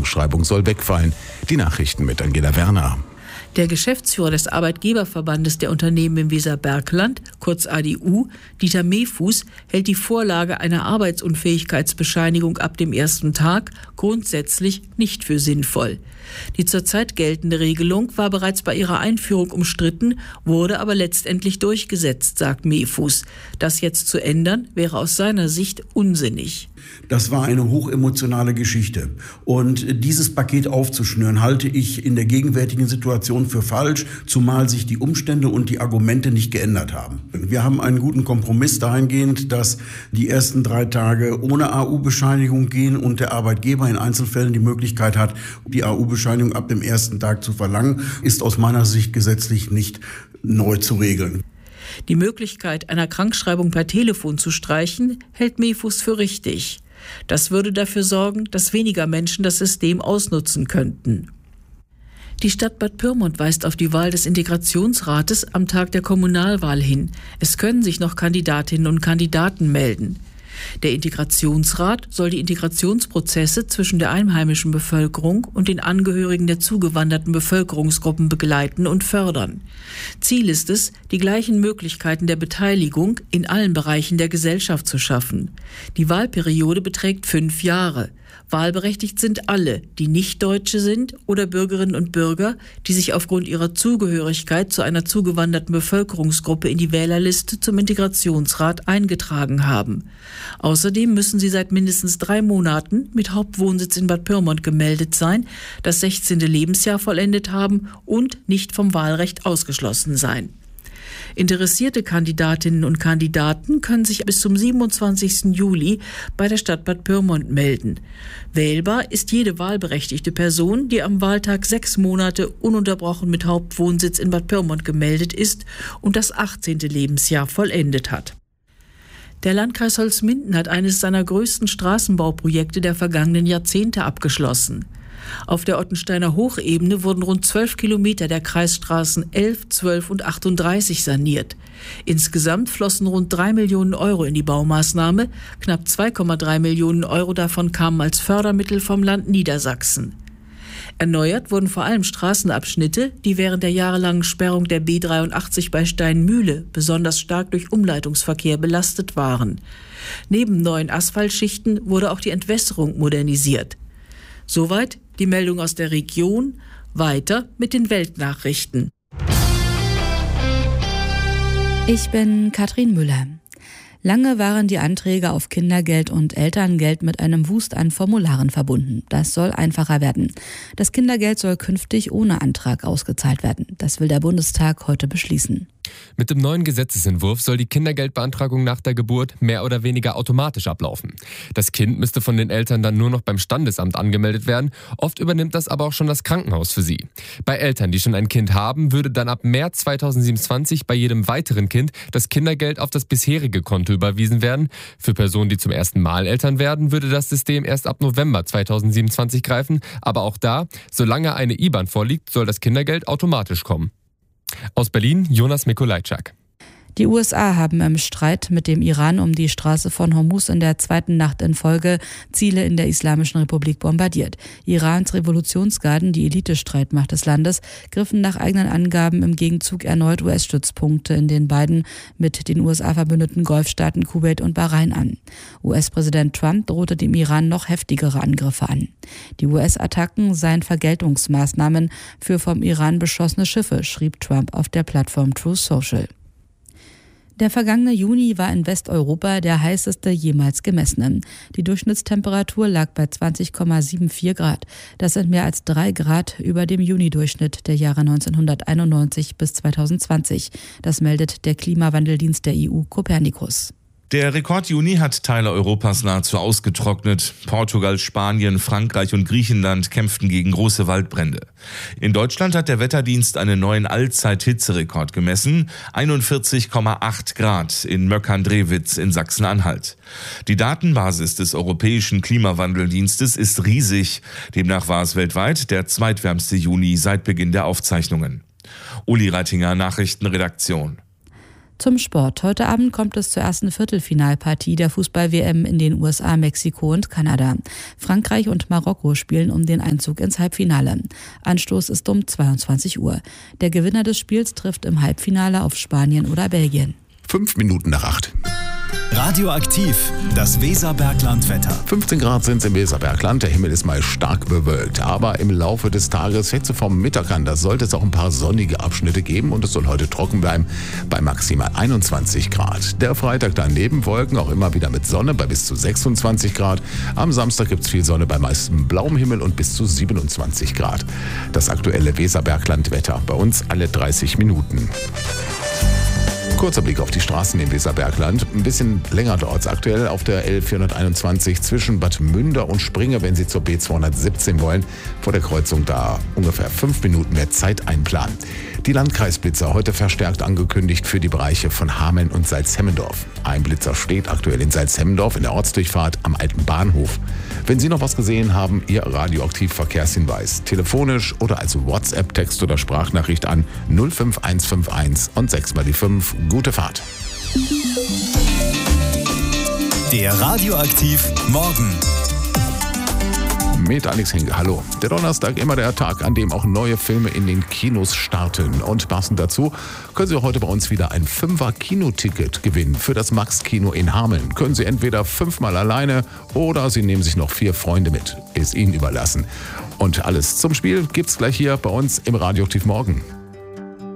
Krankschreibung soll wegfallen. Die Nachrichten mit Angela Werner. Der Geschäftsführer des Arbeitgeberverbandes der Unternehmen im Weserbergland, kurz ADU, Dieter Mehfuß, hält die Vorlage einer Arbeitsunfähigkeitsbescheinigung ab dem ersten Tag grundsätzlich nicht für sinnvoll. Die zurzeit geltende Regelung war bereits bei ihrer Einführung umstritten, wurde aber letztendlich durchgesetzt, sagt Mehfuß. Das jetzt zu ändern, wäre aus seiner Sicht unsinnig. Das war eine hochemotionale Geschichte. Und dieses Paket aufzuschnüren, halte ich in der gegenwärtigen Situation für falsch, zumal sich die Umstände und die Argumente nicht geändert haben. Wir haben einen guten Kompromiss dahingehend, dass die ersten 3 Tage ohne AU-Bescheinigung gehen und der Arbeitgeber in Einzelfällen die Möglichkeit hat, die AU-Bescheinigung ab dem ersten Tag zu verlangen, ist aus meiner Sicht gesetzlich nicht neu zu regeln. Die Möglichkeit einer Krankschreibung per Telefon zu streichen, hält Mehfuß für richtig. Das würde dafür sorgen, dass weniger Menschen das System ausnutzen könnten. Die Stadt Bad Pyrmont weist auf die Wahl des Integrationsrates am Tag der Kommunalwahl hin. Es können sich noch Kandidatinnen und Kandidaten melden. Der Integrationsrat soll die Integrationsprozesse zwischen der einheimischen Bevölkerung und den Angehörigen der zugewanderten Bevölkerungsgruppen begleiten und fördern. Ziel ist es, die gleichen Möglichkeiten der Beteiligung in allen Bereichen der Gesellschaft zu schaffen. Die Wahlperiode beträgt 5 Jahre. Wahlberechtigt sind alle, die nicht Deutsche sind oder Bürgerinnen und Bürger, die sich aufgrund ihrer Zugehörigkeit zu einer zugewanderten Bevölkerungsgruppe in die Wählerliste zum Integrationsrat eingetragen haben. Außerdem müssen sie seit mindestens 3 Monaten mit Hauptwohnsitz in Bad Pyrmont gemeldet sein, das 16. Lebensjahr vollendet haben und nicht vom Wahlrecht ausgeschlossen sein. Interessierte Kandidatinnen und Kandidaten können sich bis zum 27. Juli bei der Stadt Bad Pyrmont melden. Wählbar ist jede wahlberechtigte Person, die am Wahltag 6 Monate ununterbrochen mit Hauptwohnsitz in Bad Pyrmont gemeldet ist und das 18. Lebensjahr vollendet hat. Der Landkreis Holzminden hat eines seiner größten Straßenbauprojekte der vergangenen Jahrzehnte abgeschlossen. Auf der Ottensteiner Hochebene wurden rund 12 Kilometer der Kreisstraßen 11, 12 und 38 saniert. Insgesamt flossen rund 3 Millionen Euro in die Baumaßnahme, knapp 2,3 Millionen Euro davon kamen als Fördermittel vom Land Niedersachsen. Erneuert wurden vor allem Straßenabschnitte, die während der jahrelangen Sperrung der B83 bei Steinmühle besonders stark durch Umleitungsverkehr belastet waren. Neben neuen Asphaltschichten wurde auch die Entwässerung modernisiert. Soweit die Meldung aus der Region. Weiter mit den Weltnachrichten. Ich bin Katrin Müller. Lange waren die Anträge auf Kindergeld und Elterngeld mit einem Wust an Formularen verbunden. Das soll einfacher werden. Das Kindergeld soll künftig ohne Antrag ausgezahlt werden. Das will der Bundestag heute beschließen. Mit dem neuen Gesetzesentwurf soll die Kindergeldbeantragung nach der Geburt mehr oder weniger automatisch ablaufen. Das Kind müsste von den Eltern dann nur noch beim Standesamt angemeldet werden. Oft übernimmt das aber auch schon das Krankenhaus für sie. Bei Eltern, die schon ein Kind haben, würde dann ab März 2027 bei jedem weiteren Kind das Kindergeld auf das bisherige Konto überwiesen werden. Für Personen, die zum ersten Mal Eltern werden, würde das System erst ab November 2027 greifen. Aber auch da, solange eine IBAN vorliegt, soll das Kindergeld automatisch kommen. Aus Berlin, Jonas Mikolajczak. Die USA haben im Streit mit dem Iran um die Straße von Hormuz in der 2. Nacht in Folge Ziele in der Islamischen Republik bombardiert. Irans Revolutionsgarden, die Elitestreitmacht des Landes, griffen nach eigenen Angaben im Gegenzug erneut US-Stützpunkte in den beiden mit den USA verbündeten Golfstaaten Kuwait und Bahrain an. US-Präsident Trump drohte dem Iran noch heftigere Angriffe an. Die US-Attacken seien Vergeltungsmaßnahmen für vom Iran beschossene Schiffe, schrieb Trump auf der Plattform Truth Social. Der vergangene Juni war in Westeuropa der heißeste jemals gemessene. Die Durchschnittstemperatur lag bei 20,74 Grad. Das sind mehr als 3 Grad über dem Junidurchschnitt der Jahre 1991 bis 2020. Das meldet der Klimawandeldienst der EU Copernicus. Der Rekord-Juni hat Teile Europas nahezu ausgetrocknet. Portugal, Spanien, Frankreich und Griechenland kämpften gegen große Waldbrände. In Deutschland hat der Wetterdienst einen neuen Allzeit-Hitzerekord gemessen. 41,8 Grad in Möckern-Drewitz in Sachsen-Anhalt. Die Datenbasis des Europäischen Klimawandeldienstes ist riesig. Demnach war es weltweit der zweitwärmste Juni seit Beginn der Aufzeichnungen. Uli Reitinger, Nachrichtenredaktion. Zum Sport. Heute Abend kommt es zur ersten Viertelfinalpartie der Fußball-WM in den USA, Mexiko und Kanada. Frankreich und Marokko spielen um den Einzug ins Halbfinale. Anstoß ist um 22 Uhr. Der Gewinner des Spiels trifft im Halbfinale auf Spanien oder Belgien. 5 Minuten nach 8. Radioaktiv, das Weserbergland-Wetter. 15 Grad sind es im Weserbergland. Der Himmel ist mal stark bewölkt. Aber im Laufe des Tages, Hitze vom Mittag an, da sollte es auch ein paar sonnige Abschnitte geben. Und es soll heute trocken bleiben bei maximal 21 Grad. Der Freitag daneben Wolken, auch immer wieder mit Sonne bei bis zu 26 Grad. Am Samstag gibt es viel Sonne bei meistem blauem Himmel und bis zu 27 Grad. Das aktuelle Weserbergland-Wetter bei uns alle 30 Minuten. Kurzer Blick auf die Straßen im Weserbergland. Ein bisschen länger dauert es aktuell auf der L421 zwischen Bad Münder und Springe, wenn Sie zur B217 wollen. Vor der Kreuzung da ungefähr 5 Minuten mehr Zeit einplanen. Die Landkreisblitzer heute verstärkt angekündigt für die Bereiche von Hameln und Salzhemmendorf. Ein Blitzer steht aktuell in Salzhemmendorf in der Ortsdurchfahrt am alten Bahnhof. Wenn Sie noch was gesehen haben, Ihr Radioaktiv-Verkehrshinweis. Telefonisch oder als WhatsApp, Text oder Sprachnachricht an 05151 und 6 mal die 5. Gute Fahrt. Der Radioaktiv Morgen. Mit Alex Hinke, hallo. Der Donnerstag, immer der Tag, an dem auch neue Filme in den Kinos starten. Und passend dazu können Sie heute bei uns wieder ein 5er-Kinoticket gewinnen für das Max-Kino in Hameln. Können Sie entweder 5-mal alleine oder Sie nehmen sich noch 4 Freunde mit. Ist Ihnen überlassen. Und alles zum Spiel gibt's gleich hier bei uns im Radioaktiv Morgen.